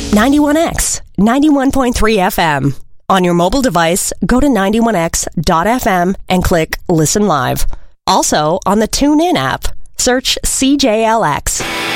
91X, 91.3 FM. On your mobile device, go to 91x.fm and click Listen Live. Also, on the TuneIn app, search CJLX.